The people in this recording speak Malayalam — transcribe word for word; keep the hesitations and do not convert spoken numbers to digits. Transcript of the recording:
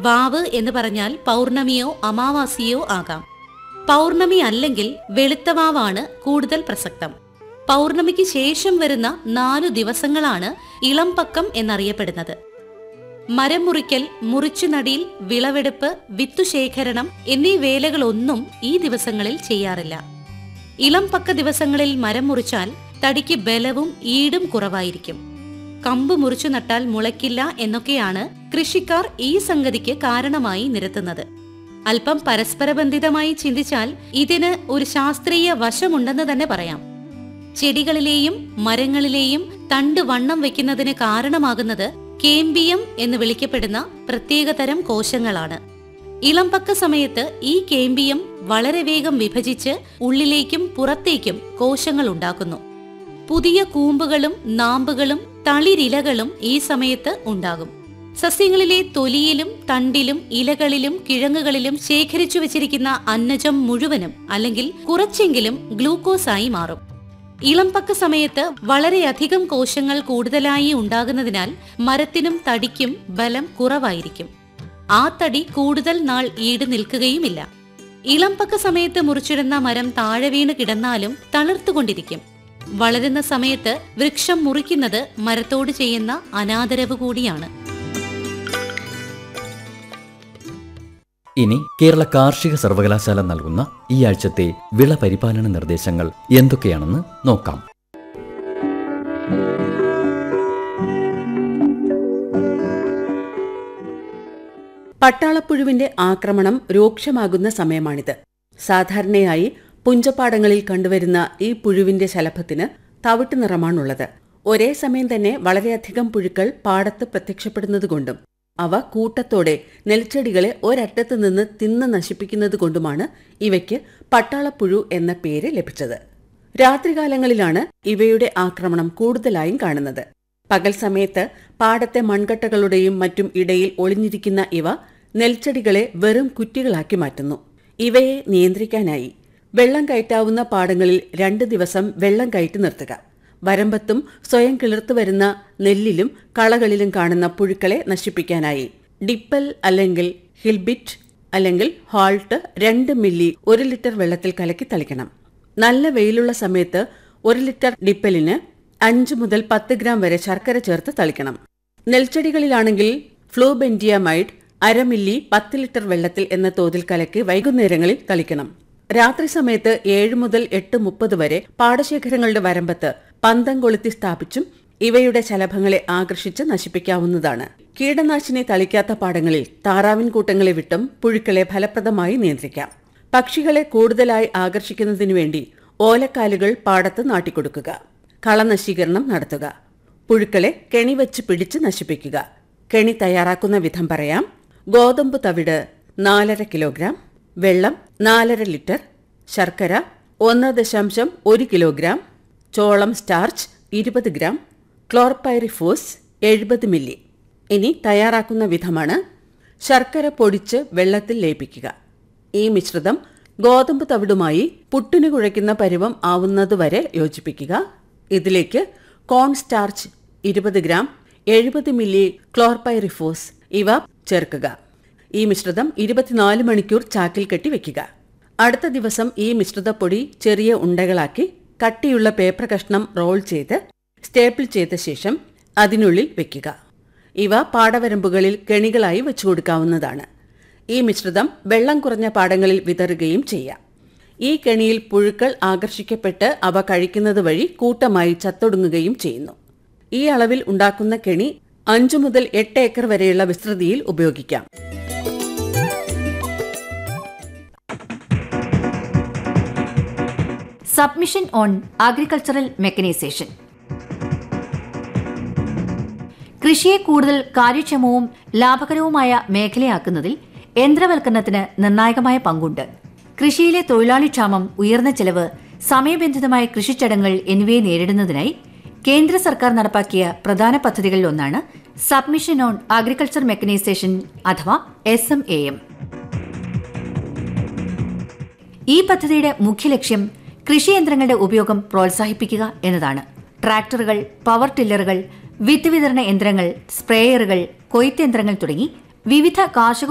വാവ് എന്ന് പറഞ്ഞാൽ പൗർണമിയോ അമാവാസിയോ ആകാം. പൗർണമി അല്ലെങ്കിൽ വെളുത്തവാവാണ് കൂടുതൽ പ്രസക്തം. പൗർണമിക്ക് ശേഷം വരുന്ന നാലു ദിവസങ്ങളാണ് ഇളംപക്കം എന്നറിയപ്പെടുന്നത്. മരം മുറിക്കൽ, മുറിച്ചുനടിയിൽ, വിളവെടുപ്പ്, വിത്തുശേഖരണം എന്നീ വേലകളൊന്നും ഈ ദിവസങ്ങളിൽ ചെയ്യാറില്ല. ഇളംപക്ക ദിവസങ്ങളിൽ മരം മുറിച്ചാൽ തടിക്ക് ബലവും ഈടും കുറവായിരിക്കും. കമ്പ് മുറിച്ചു നട്ടാൽ മുളയ്ക്കില്ല എന്നൊക്കെയാണ് കൃഷിക്കാർ ഈ സംഗതിക്ക് കാരണമായി നിരത്തുന്നത്. അല്പം പരസ്പരബന്ധിതമായി ചിന്തിച്ചാൽ ഇതിന് ഒരു ശാസ്ത്രീയ വശമുണ്ടെന്ന് തന്നെ പറയാം. ചെടികളിലെയും മരങ്ങളിലെയും തണ്ട് വണ്ണം വയ്ക്കുന്നതിന് കാരണമാകുന്നത് കേമ്പിയം എന്ന് വിളിക്കപ്പെടുന്ന പ്രത്യേകതരം കോശങ്ങളാണ്. ഇളംപക്ക സമയത്ത് ഈ കേമ്പിയം വളരെ വേഗം വിഭജിച്ച് ഉള്ളിലേക്കും പുറത്തേക്കും കോശങ്ങൾ ഉണ്ടാക്കുന്നു. പുതിയ കൂമ്പുകളും നാമ്പുകളും തളിരിലകളും ഈ സമയത്ത് ഉണ്ടാകും. സസ്യങ്ങളിലെ തൊലിയിലും തണ്ടിലും ഇലകളിലും കിഴങ്ങുകളിലും ശേഖരിച്ചു വച്ചിരിക്കുന്ന അന്നജം മുഴുവനും അല്ലെങ്കിൽ കുറച്ചെങ്കിലും ഗ്ലൂക്കോസായി മാറും. ഇളംപക്ക സമയത്ത് വളരെയധികം കോശങ്ങൾ കൂടുതലായി ഉണ്ടാകുന്നതിനാൽ മരത്തിനും തടിക്കും ബലം കുറവായിരിക്കും. ആ തടി കൂടുതൽ നാൾ ഈട് നിൽക്കുകയുമില്ല. ഇളംപക്ക സമയത്ത് മുറിച്ചിടുന്ന മരം താഴെ വീണ് കിടന്നാലും തളിർത്തുകൊണ്ടിരിക്കും. വളരുന്ന സമയത്ത് വൃക്ഷം മുറിക്കുന്നത് മരത്തോട് ചെയ്യുന്ന അനാദരവ് കൂടിയാണ്. ഇനി കേരള കാർഷിക സർവകലാശാല നൽകുന്ന ഈ ആഴ്ചത്തെ വിള പരിപാലന നിർദ്ദേശങ്ങൾ എന്തൊക്കെയാണെന്ന് നോക്കാം. പട്ടാളപ്പുഴുവിന്റെ ആക്രമണം രൂക്ഷമാകുന്ന സമയമാണിത്. സാധാരണയായി പുഞ്ചപ്പാടങ്ങളിൽ കണ്ടുവരുന്ന ഈ പുഴുവിന്റെ ശലഭത്തിന് തവിട്ട് നിറമാണുള്ളത്. ഒരേ സമയം തന്നെ വളരെയധികം പുഴുക്കൾ പാടത്ത് പ്രത്യക്ഷപ്പെടുന്നതുകൊണ്ടും അവ കൂട്ടത്തോടെ നെൽച്ചെടികളെ ഒരറ്റത്ത് നിന്ന് തിന്ന് നശിപ്പിക്കുന്നതുകൊണ്ടുമാണ് ഇവയ്ക്ക് പട്ടാളപ്പുഴു എന്ന പേര് ലഭിച്ചത്. രാത്രികാലങ്ങളിലാണ് ഇവയുടെ ആക്രമണം കൂടുതലായും കാണുന്നത്. പകൽ സമയത്ത് പാടത്തെ മൺകട്ടകളുടെയും മറ്റും ഇടയിൽ ഒളിഞ്ഞിരിക്കുന്ന ഇവ നെൽച്ചെടികളെ വെറും കുറ്റികളാക്കി മാറ്റുന്നു. ഇവയെ നിയന്ത്രിക്കാനായി വെള്ളം കയറ്റാവുന്ന പാടങ്ങളിൽ രണ്ട് ദിവസം വെള്ളം കയറ്റി നിർത്തുക. വരമ്പത്തും സ്വയം കിളിർത്തു വരുന്ന നെല്ലിലും കളകളിലും കാണുന്ന പുഴുക്കളെ നശിപ്പിക്കാനായി ഡിപ്പൽ അല്ലെങ്കിൽ ഹിൽബിറ്റ് അല്ലെങ്കിൽ ഹാൾട്ട് രണ്ട് മില്ലി ഒരു ലിറ്റർ വെള്ളത്തിൽ കലക്കി തളിക്കണം. നല്ല വെയിലുള്ള സമയത്ത് ഒരു ലിറ്റർ ഡിപ്പലിന് അഞ്ച് മുതൽ പത്ത് ഗ്രാം വരെ ശർക്കര ചേർത്ത് തളിക്കണം. നെൽച്ചെടികളിലാണെങ്കിൽ ഫ്ലൂബെൻഡിയമൈഡ് അരമില്ലി പത്ത് ലിറ്റർ വെള്ളത്തിൽ എന്ന തോതിൽ കലക്കി വൈകുന്നേരങ്ങളിൽ തളിക്കണം. രാത്രി സമയത്ത് ഏഴ് മുതൽ എട്ട് മുപ്പത് വരെ പാടശേഖരങ്ങളുടെ വരമ്പത്ത് പന്തം കൊളുത്തി സ്ഥാപിച്ചും ഇവയുടെ ശലഭങ്ങളെ ആകർഷിച്ച് നശിപ്പിക്കാവുന്നതാണ്. കീടനാശിനി തളിക്കാത്ത പാടങ്ങളിൽ താറാവിൻ കൂട്ടങ്ങളെ വിട്ടും പുഴുക്കളെ ഫലപ്രദമായി നിയന്ത്രിക്കാം. പക്ഷികളെ കൂടുതലായി ആകർഷിക്കുന്നതിനു വേണ്ടി ഓലക്കാലുകൾ പാടത്ത് നാട്ടിക്കൊടുക്കുക. കളനശീകരണം നടത്തുക. പുഴുക്കളെ കെണിവെച്ച് പിടിച്ച് നശിപ്പിക്കുക. കെണി തയ്യാറാക്കുന്ന വിധം പറയാം. ഗോതമ്പ് തവിട് നാലര കിലോഗ്രാം, വെള്ളം നാലര ലിറ്റർ, ശർക്കര ഒന്ന് ദശാംശം ഒരു കിലോഗ്രാം, ചോളം സ്റ്റാർച്ച് ഇരുപത് ഗ്രാം, ക്ലോർപൈറിഫോസ് എഴുപത് മില്ലി. ഇനി തയ്യാറാക്കുന്ന വിധമാണ്. ശർക്കര പൊടിച്ച് വെള്ളത്തിൽ ലയിപ്പിക്കുക. ഈ മിശ്രിതം ഗോതമ്പ് തവിടുമായി പുട്ടിന് കുഴയ്ക്കുന്ന പരുവം ആവുന്നതുവരെ യോജിപ്പിക്കുക. ഇതിലേക്ക് കോൺ സ്റ്റാർച്ച് ഇരുപത് ഗ്രാം, എഴുപത് മില്ലി ക്ലോർപൈറിഫോസ് ഇവ ചേർക്കുക. ഈ മിശ്രിതം ഇരുപത്തിനാല് മണിക്കൂർ ചാക്കിൽ കെട്ടി വെക്കുക. അടുത്ത ദിവസം ഈ മിശ്രിതപ്പൊടി ചെറിയ ഉണ്ടകളാക്കി കട്ടിയുള്ള പേപ്പർ കഷ്ണം റോൾ ചെയ്ത് സ്റ്റേപ്പിൾ ചെയ്ത ശേഷം അതിനുള്ളിൽ വെക്കുക. ഇവ പാടവരമ്പുകളിൽ കെണികളായി വെച്ചുകൊടുക്കാവുന്നതാണ്. ഈ മിശ്രിതം വെള്ളം കുറഞ്ഞ പാടങ്ങളിൽ വിതറുകയും ചെയ്യാം. ഈ കെണിയിൽ പുഴുക്കൾ ആകർഷിക്കപ്പെട്ട് അവ കഴിക്കുന്നത് വഴി കൂട്ടമായി ചത്തൊടുങ്ങുകയും ചെയ്യുന്നു. ഈ അളവിൽ ഉണ്ടാക്കുന്ന കെണി അഞ്ചു മുതൽ എട്ട് ഏക്കർ വരെയുള്ള വിസ്തൃതിയിൽ ഉപയോഗിക്കാം. Submission on agricultural mechanisation. കൃഷിയെ കൂടുതൽ കാര്യക്ഷമവും ലാഭകരവുമായ മേഖലയാക്കുന്നതിൽ യന്ത്രവൽക്കരണത്തിന് നിർണായകമായ പങ്കുണ്ട്. കൃഷിയിലെ തൊഴിലാളിക്ഷാമം, ഉയർന്ന ചെലവ്, സമയബന്ധിതമായ കൃഷിച്ചടങ്ങൾ എന്നിവയെ നേരിടുന്നതിനായി കേന്ദ്ര സർക്കാർ നടപ്പാക്കിയ പ്രധാന പദ്ധതികളിലൊന്നാണ് സബ്മിഷൻ ഓൺ അഗ്രികൾച്ചർ മെക്കനൈസേഷൻ അഥവാ എസ് എം എ എം. ഈ പദ്ധതിയുടെ മുഖ്യ ലക്ഷ്യം കൃഷിയന്ത്രങ്ങളുടെ ഉപയോഗം പ്രോത്സാഹിപ്പിക്കുക എന്നതാണ്. ട്രാക്ടറുകൾ, പവർ ടില്ലറുകൾ, വിത്ത് വിതരണ യന്ത്രങ്ങൾ, സ്പ്രേയറുകൾ, കൊയ്ത്ത് യന്ത്രങ്ങൾ തുടങ്ങി വിവിധ കാർഷിക